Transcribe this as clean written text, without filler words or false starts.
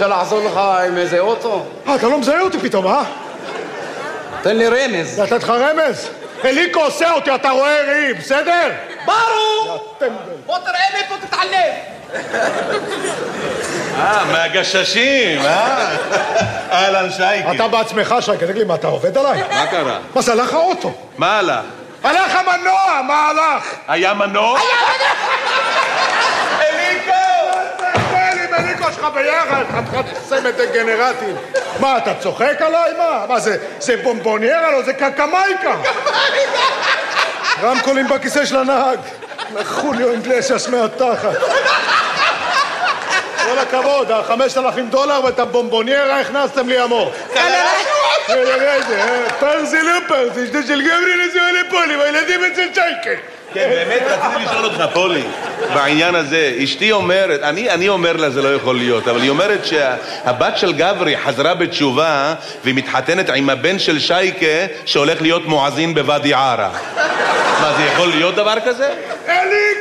לעזור לך עם איזה אוטו? אתה לא מזהה אותי פתאום, אה? תן לי רמז. לתת לך רמז? אליקו עושה אותי, אתה רואה ראי, בסדר? ברור! בוא תראה מאיפה תתעלם. מהגששים, אהלן שייקי. אתה בעצמך, שייקי, תגיד לי, מה, אתה עובד עליי? מה קרה? מה זה, הלך האוטו? מה הלך? הלך המנוע, מה הלך? היה מנוע? אליקו! תן עם אליקו שלך ביחד, חתיכת סמד דגנרטים. מה, אתה צוחק עליי? מה, זה בומבוניירה? לא, זה קקמייקה. רמקולים בכיסא של הנהג. חוליו אינגלסיאס מהתחת. כל הכבוד, $5,000 ואת הבומבוניירה הכנסתם לי המור. פרזי לא פרזי, שדה של גברי נזוה לפולי, והילדים אצל שייקה. כן, באמת רציתי לשאול אותך, פולי, בעניין הזה. אשתי אומרת, אני אומר לה זה לא יכול להיות, אבל היא אומרת שהבת של גברי חזרה בתשובה והיא מתחתנת עם הבן של שייקה שהולך להיות מואזין בוואדי ערה. מה, זה יכול להיות דבר כזה?